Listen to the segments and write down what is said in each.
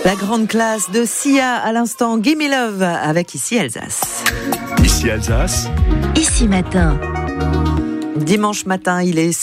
La grande classe de Sia à l'instant, Gimme Love avec Ici Alsace. Ici Alsace. Ici matin. Dimanche matin, il est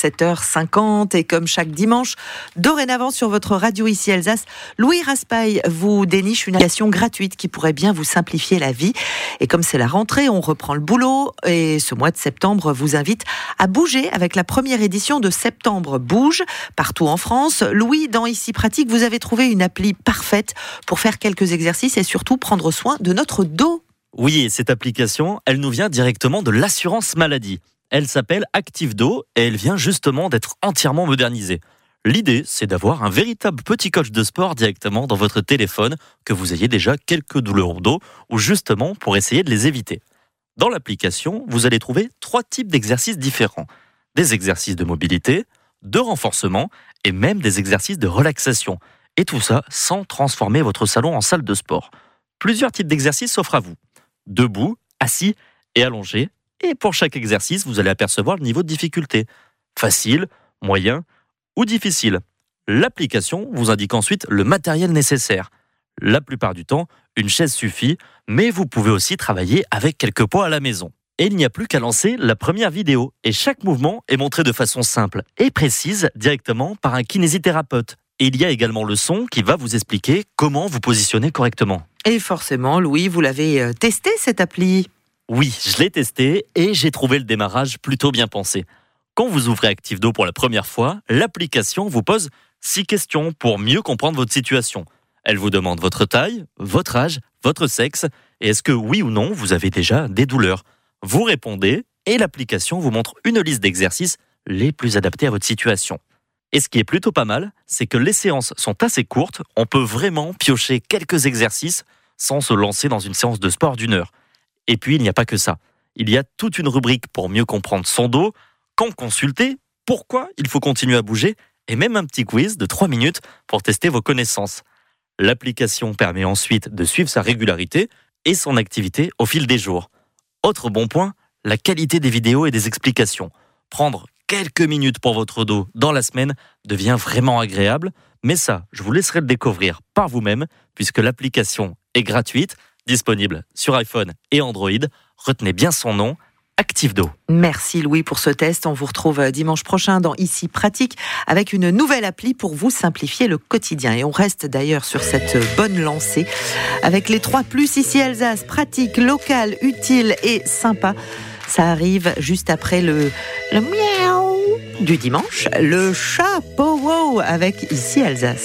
7h50 et comme chaque dimanche, dorénavant sur votre radio Ici Alsace, Louis Raspail vous déniche une application gratuite qui pourrait bien vous simplifier la vie. Et comme c'est la rentrée, on reprend le boulot et ce mois de septembre vous invite à bouger avec la première édition de Septembre Bouge partout en France. Louis, dans Ici Pratique, vous avez trouvé une appli parfaite pour faire quelques exercices et surtout prendre soin de notre dos. Oui, et cette application, elle nous vient directement de l'assurance maladie. Elle s'appelle ActiveDo et elle vient justement d'être entièrement modernisée. L'idée, c'est d'avoir un véritable petit coach de sport directement dans votre téléphone, que vous ayez déjà quelques douleurs au dos ou justement pour essayer de les éviter. Dans l'application, vous allez trouver 3 types d'exercices différents. Des exercices de mobilité, de renforcement et même des exercices de relaxation. Et tout ça sans transformer votre salon en salle de sport. Plusieurs types d'exercices s'offrent à vous. Debout, assis et allongé. Et pour chaque exercice, vous allez apercevoir le niveau de difficulté. Facile, moyen ou difficile. L'application vous indique ensuite le matériel nécessaire. La plupart du temps, une chaise suffit, mais vous pouvez aussi travailler avec quelques poids à la maison. Et il n'y a plus qu'à lancer la première vidéo. Et chaque mouvement est montré de façon simple et précise directement par un kinésithérapeute. Et il y a également le son qui va vous expliquer comment vous positionner correctement. Et forcément, Louis, vous l'avez testé cette appli ? Oui, je l'ai testé et j'ai trouvé le démarrage plutôt bien pensé. Quand vous ouvrez ActiveDo pour la première fois, l'application vous pose 6 questions pour mieux comprendre votre situation. Elle vous demande votre taille, votre âge, votre sexe et est-ce que oui ou non vous avez déjà des douleurs. Vous répondez et l'application vous montre une liste d'exercices les plus adaptés à votre situation. Et ce qui est plutôt pas mal, c'est que les séances sont assez courtes, on peut vraiment piocher quelques exercices sans se lancer dans une séance de sport d'1 heure. Et puis, il n'y a pas que ça. Il y a toute une rubrique pour mieux comprendre son dos, quand consulter, pourquoi il faut continuer à bouger, et même un petit quiz de 3 minutes pour tester vos connaissances. L'application permet ensuite de suivre sa régularité et son activité au fil des jours. Autre bon point, la qualité des vidéos et des explications. Prendre quelques minutes pour votre dos dans la semaine devient vraiment agréable, mais ça, je vous laisserai le découvrir par vous-même, puisque l'application est gratuite, disponible sur iPhone et Android. Retenez bien son nom, ActiveDo. Merci Louis pour ce test. On vous retrouve dimanche prochain dans Ici Pratique avec une nouvelle appli pour vous simplifier le quotidien. Et on reste d'ailleurs sur cette bonne lancée avec les 3+ Ici Alsace, pratique, local, utile et sympa. Ça arrive juste après le miaou du dimanche, le chat pow wow avec Ici Alsace.